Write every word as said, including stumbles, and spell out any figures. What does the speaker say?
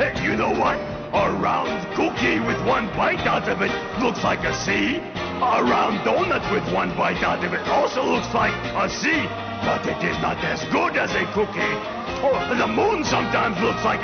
You know what? A round cookie with one bite out of it looks like a C. A round donut with one bite out of it also looks like a C. But it is not as good as a cookie. Or the moon sometimes looks like